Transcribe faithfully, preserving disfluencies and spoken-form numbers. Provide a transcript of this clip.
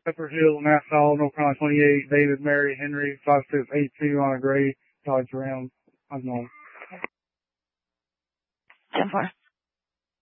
Pepper Hill, Nassau, North Carolina twenty-eight, David, Mary, Henry, five six eight two on a gray Dodge Ram. I'm on. ten four.